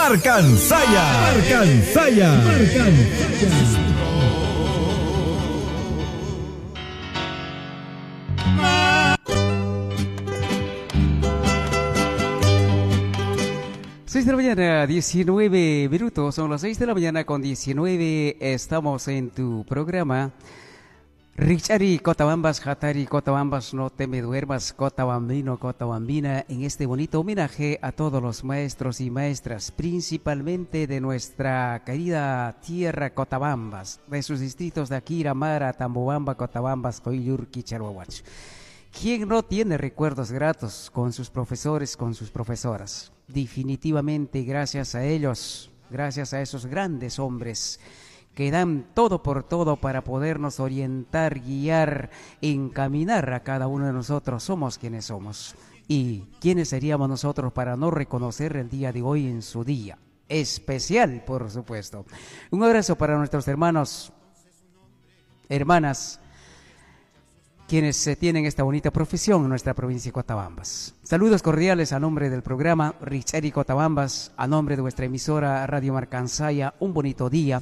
Marcansaya. Marcansaya. Marcansaya. 6 de la mañana, 19 minutos, son las 6 de la mañana con 19, estamos en tu programa Richari Cotabambas, Hatari Cotabambas, no te me duermas, Cotabambino, Cotabambina, en este bonito homenaje a todos los maestros y maestras, principalmente de nuestra querida tierra Cotabambas, de sus distritos de Akira, Mara, Tambobamba, Cotabambas, Coyurqui, Charhuahuach. ¿Quién no tiene recuerdos gratos con sus profesores, con sus profesoras? Definitivamente gracias a ellos, gracias a esos grandes hombres que dan todo por todo para podernos orientar, guiar, encaminar a cada uno de nosotros. Somos quienes somos. ¿Y quiénes seríamos nosotros para no reconocer el día de hoy en su día especial, por supuesto? Un abrazo para nuestros hermanos, hermanas, quienes tienen esta bonita profesión en nuestra provincia de Cotabambas. Saludos cordiales a nombre del programa Richari Cotabambas, a nombre de vuestra emisora Radio Marcansaya, un bonito día.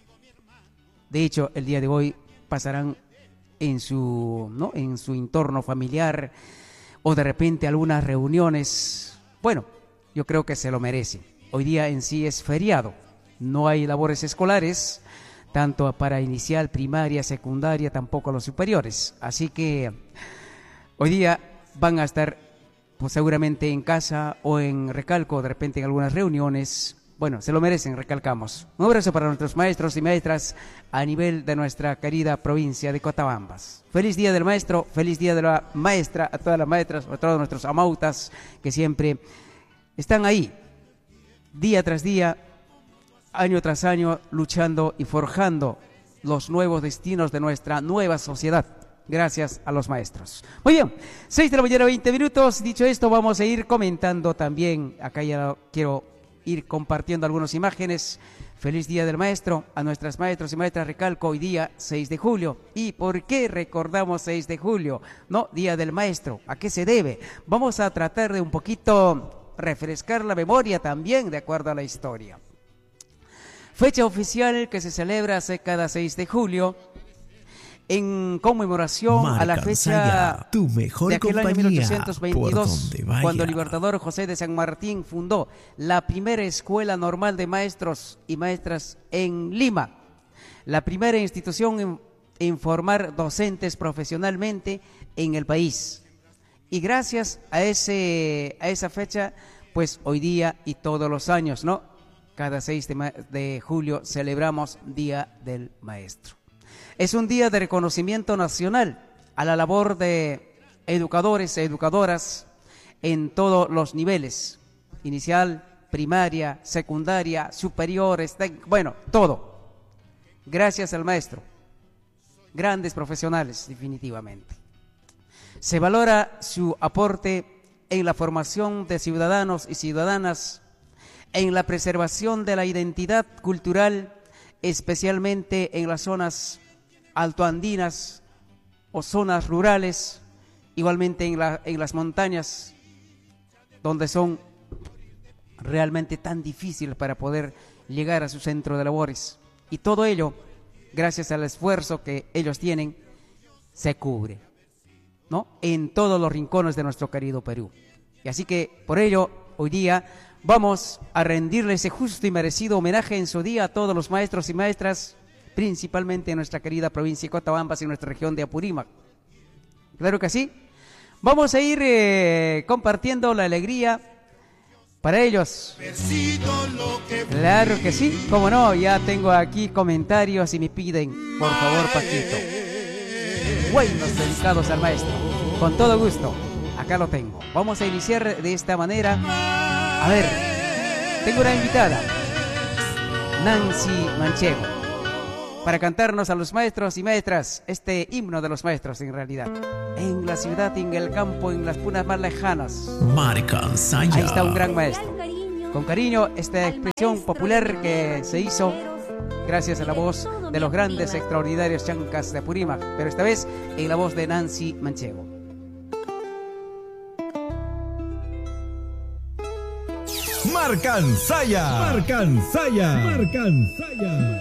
De hecho, el día de hoy pasarán en su entorno familiar o de repente algunas reuniones. Bueno, yo creo que se lo merecen. Hoy día en sí es feriado, no hay labores escolares, tanto para inicial, primaria, secundaria, tampoco los superiores. Así que hoy día van a estar pues seguramente en casa o en Recalco, de repente en algunas reuniones. Bueno, se lo merecen, recalcamos. Un abrazo para nuestros maestros y maestras a nivel de nuestra querida provincia de Cotabambas. Feliz Día del Maestro, feliz Día de la Maestra, a todas las maestras, a todos nuestros amautas que siempre están ahí, día tras día, año tras año, luchando y forjando los nuevos destinos de nuestra nueva sociedad, gracias a los maestros. Muy bien, 6 de la mañana, 20 minutos. Dicho esto, vamos a ir comentando también, acá ya quiero ir compartiendo algunas imágenes. Feliz Día del Maestro a nuestras maestros y maestras. Recalco, hoy día 6 de julio. ¿Y por qué recordamos 6 de julio? No, Día del Maestro. ¿A qué se debe? Vamos a tratar de un poquito refrescar la memoria también de acuerdo a la historia. Fecha oficial que se celebra cada 6 de julio en conmemoración a la fecha tu mejor de aquel año 1822, cuando el vaya. Libertador José de San Martín fundó la primera escuela normal de maestros y maestras en Lima, la primera institución en formar docentes profesionalmente en el país. Y gracias a esa fecha, pues hoy día y todos los años, ¿no? Cada 6 de julio celebramos Día del Maestro. Es un día de reconocimiento nacional a la labor de educadores e educadoras en todos los niveles, inicial, primaria, secundaria, superiores, bueno, todo. Gracias al maestro. Grandes profesionales, definitivamente. Se valora su aporte en la formación de ciudadanos y ciudadanas, en la preservación de la identidad cultural, especialmente en las zonas altoandinas o zonas rurales, igualmente en las montañas, donde son realmente tan difíciles para poder llegar a su centro de labores. Y todo ello, gracias al esfuerzo que ellos tienen, se cubre, ¿no? En todos los rincones de nuestro querido Perú. Y así que, por ello, hoy día vamos a rendirle ese justo y merecido homenaje en su día a todos los maestros y maestras, principalmente en nuestra querida provincia de Cotabambas y nuestra región de Apurímac. Claro que sí. Vamos a ir compartiendo la alegría para ellos. Claro que sí, cómo no, ya tengo aquí comentarios y me piden, por favor, Paquito. Buenos dedicados al maestro, con todo gusto, acá lo tengo. Vamos a iniciar de esta manera. A ver, tengo una invitada, Nancy Manchego, para cantarnos a los maestros y maestras este himno de los maestros, en realidad, en la ciudad, en el campo, en las punas más lejanas. Marcansaya. Ahí está un gran maestro. Con cariño, esta expresión popular que se hizo gracias a la voz de los grandes, extraordinarios chancas de Apurímac, pero esta vez en la voz de Nancy Manchego. Marcan Saya. Marcan Saya. Marcan Saya.